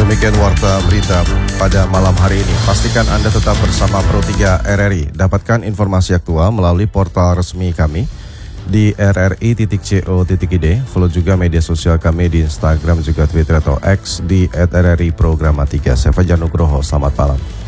Demikian warta berita pada malam hari ini. Pastikan Anda tetap bersama Pro 3 RRI. Dapatkan informasi aktual melalui portal resmi kami di rri.co.id. Follow juga media sosial kami di Instagram juga Twitter atau X di @rri Programa 3. Saya Fajar Nugroho, selamat malam.